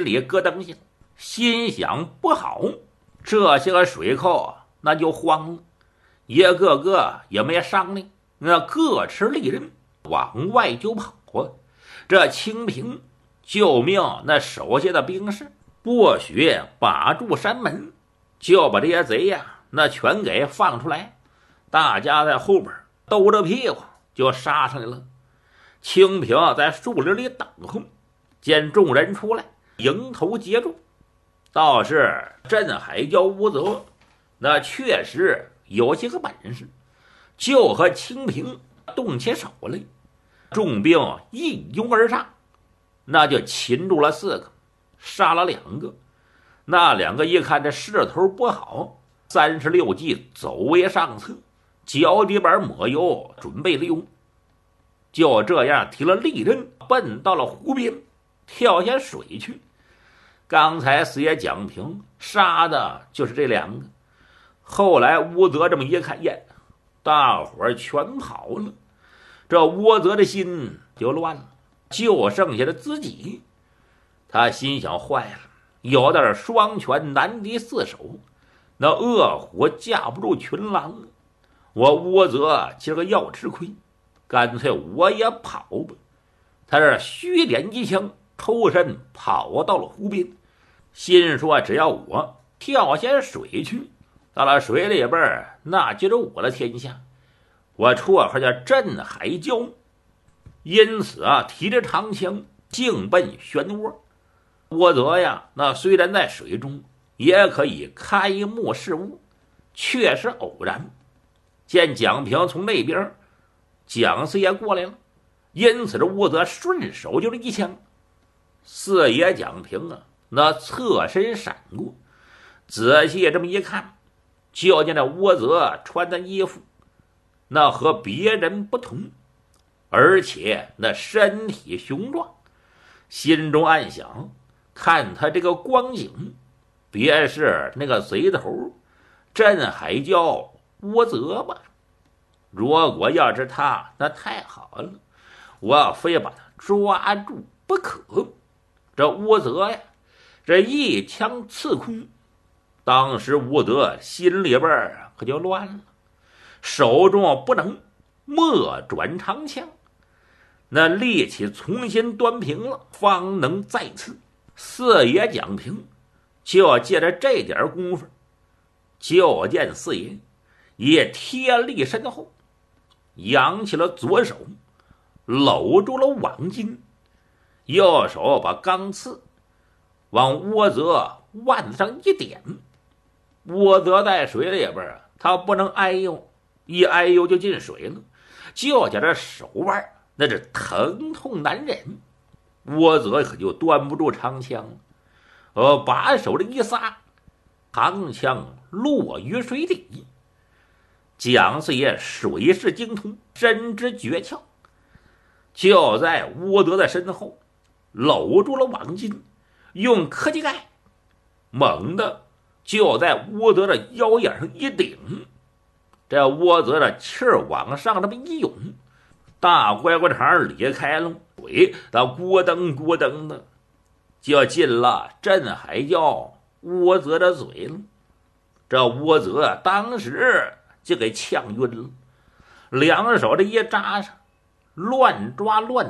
里咯噔一下，心想不好，这些个水寇那就慌了，一个个也没商量，那各持利刃往外就跑啊！这清平救命那手下的兵士不许把住山门，就把这些贼呀那全给放出来，大家在后边兜着屁股就杀上来了。清平在树林里等候，见众人出来，迎头接住。倒是镇海礁乌泽那确实有些个本事，就和清平动起手来。众兵一拥而上，那就擒住了4个，杀了2个。那2个一看这势头不好，36计走为上策，脚底板抹油准备溜。就这样提了利刃奔到了湖边，跳下水去。刚才4爷蒋平杀的就是这2个，后来乌泽这么一看，耶，大伙儿全跑了，这乌泽的心就乱了，就剩下了自己。他心想坏了，有点双拳难敌4手，那恶虎架不住群狼，我乌泽今儿个要吃亏，干脆我也跑吧。他这虚点一枪，抽身跑到了湖边，心说只要我跳下水去，到了水里边那就是我的天下，我绰号叫镇海礁。因此提着长枪径奔漩涡。乌泽呀那虽然在水中也可以开目视物，确实偶然见蒋平从那边蒋四爷过来了，因此这乌泽顺手就是一枪。4爷蒋平那侧身闪过，仔细这么一看，就见这乌泽穿的衣服那和别人不同，而且那身体雄壮。心中暗想，看他这个光景，别是那个贼头镇海礁乌泽吧？如果要是他，那太好了，我非把他抓住不可。这乌泽呀，这一枪刺空，当时乌泽心里边可就乱了，手中不能莫转长枪，那力气重新端平了，方能再刺。4爷蒋平就借着这点功夫，就见4爷也贴立身后，扬起了左手，搂住了网巾，右手把钢刺往乌泽腕子上一点。乌泽在水里边他不能哎呦，一哎呦就进水了，就觉着手腕那是疼痛难忍。乌泽可就端不住长枪了，把手这一撒，长枪落于水底。蒋四爷水势精通，深知诀窍，就在乌泽的身后搂住了网巾，用科技盖猛地就在乌泽的腰眼上一顶。这乌泽的气儿往上这么一涌，大乖乖肠裂开了，水它咕噔咕噔的就进了镇海礁乌泽的嘴了。这乌泽当时就给呛晕了，2手这一扎上，乱抓乱